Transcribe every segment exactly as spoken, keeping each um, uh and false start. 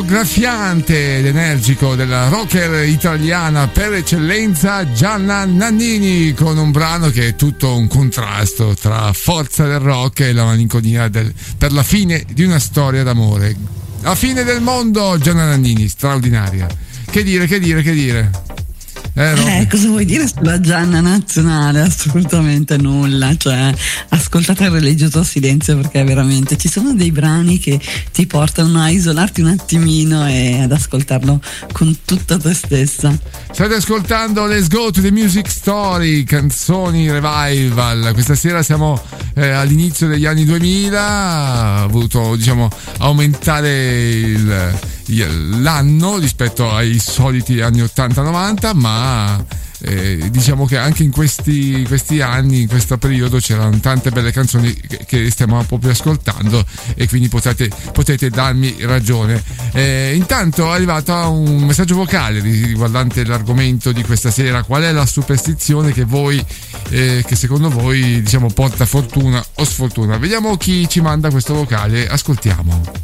Graffiante ed energico della rocker italiana per eccellenza, Gianna Nannini, con un brano che è tutto un contrasto tra forza del rock e la malinconia del, per la fine di una storia d'amore. La fine del mondo, Gianna Nannini, straordinaria. Che dire, che dire, che dire? Eh, eh, cosa vuoi dire sulla Gianna nazionale? Assolutamente nulla, cioè ascoltate il religioso silenzio, perché veramente ci sono dei brani che ti portano a isolarti un attimino e ad ascoltarlo con tutta te stessa. State ascoltando Let's Go to the Music Story, canzoni revival. Questa sera siamo eh, all'inizio degli anni duemila, ho voluto diciamo aumentare il l'anno rispetto ai soliti anni ottanta novanta, ma eh, diciamo che anche in questi, questi anni, in questo periodo, c'erano tante belle canzoni che, che stiamo proprio ascoltando, e quindi potete, potete darmi ragione. Eh, intanto è arrivato un messaggio vocale riguardante l'argomento di questa sera. Qual è la superstizione che voi eh, che secondo voi diciamo porta fortuna o sfortuna? Vediamo chi ci manda questo vocale, ascoltiamo.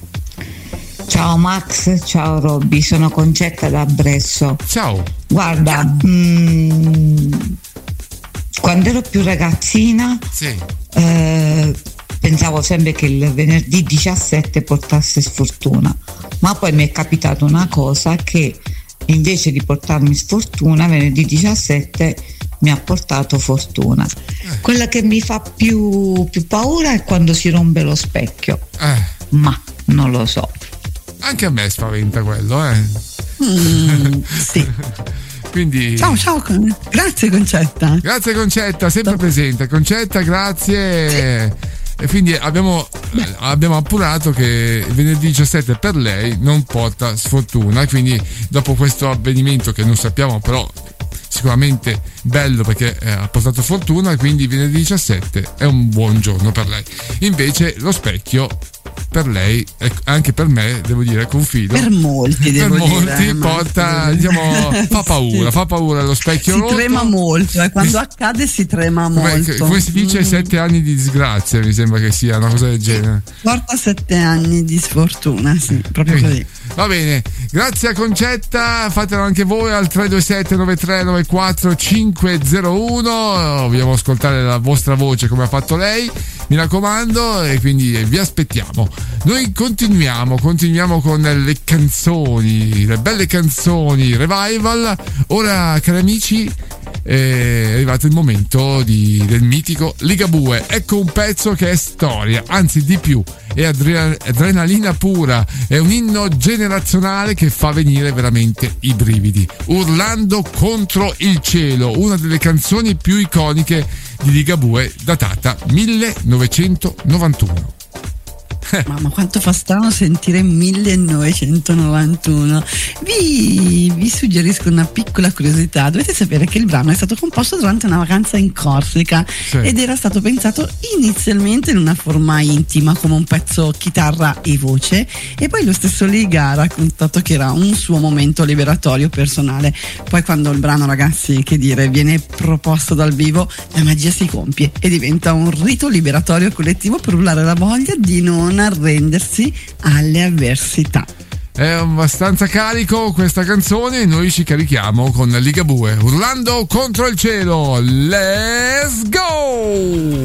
Ciao Max, ciao Robby, sono Concetta da Bresso. Ciao. Guarda, mh, quando ero più ragazzina sì. eh, pensavo sempre che il venerdì diciassette portasse sfortuna, ma poi mi è capitata una cosa che invece di portarmi sfortuna, venerdì diciassette mi ha portato fortuna. Eh. Quella che mi fa più, più paura è quando si rompe lo specchio, eh. ma non lo so. Anche a me spaventa quello, eh. Mm, sì. Quindi ciao ciao, grazie Concetta. Grazie Concetta, sempre presente. Concetta, grazie. Sì. E quindi abbiamo, abbiamo appurato che venerdì diciassette per lei non porta sfortuna, quindi dopo questo avvenimento che non sappiamo, però sicuramente bello perché eh, ha portato fortuna, quindi venerdì diciassette è un buon giorno per lei. Invece lo specchio per lei e anche per me, devo dire, confido, per molti devo per molti dire, porta ma... diciamo fa paura sì. fa paura lo specchio si rotto. Trema molto, e quando accade si trema molto. Come, come si dice, mm. sette anni di disgrazia, mi sembra che sia una cosa del genere. Porta sette anni di sfortuna, sì, proprio sì. così. Va bene, grazie a Concetta, fatelo anche voi al tre due sette nove tre nove quattro cinque zero uno, vogliamo ascoltare la vostra voce come ha fatto lei, mi raccomando, e quindi vi aspettiamo. Noi continuiamo, continuiamo con le canzoni, le belle canzoni revival. Ora, cari amici, è arrivato il momento di, del mitico Ligabue. Ecco un pezzo che è storia, anzi di più, è adre- adrenalina pura, è un inno generazionale che fa venire veramente i brividi. Urlando contro il cielo, una delle canzoni più iconiche di Ligabue, datata millenovecentonovantuno. Mamma, quanto fa strano sentire millenovecentonovantuno. Vi, vi suggerisco una piccola curiosità. Dovete sapere che il brano è stato composto durante una vacanza in Corsica, sì. ed era stato pensato inizialmente in una forma intima, come un pezzo chitarra e voce, e poi lo stesso Liga ha raccontato che era un suo momento liberatorio personale. Poi quando il brano, ragazzi, che dire, viene proposto dal vivo, la magia si compie e diventa un rito liberatorio collettivo per urlare la voglia di non arrendersi alle avversità. È abbastanza carico questa canzone, noi ci carichiamo con Ligabue, urlando contro il cielo. Let's go!